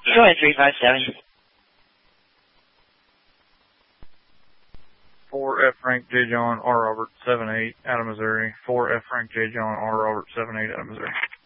Go ahead, 357. 4F Frank J. John R. Robert 78 out of Missouri. 4F Frank J. John R. Robert 78 out of Missouri.